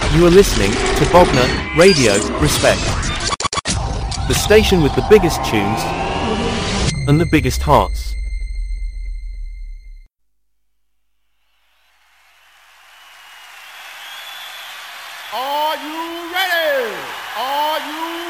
You are listening to Bogner Radio Respect. The station with the biggest tunes and the biggest hearts. Are you ready? Are you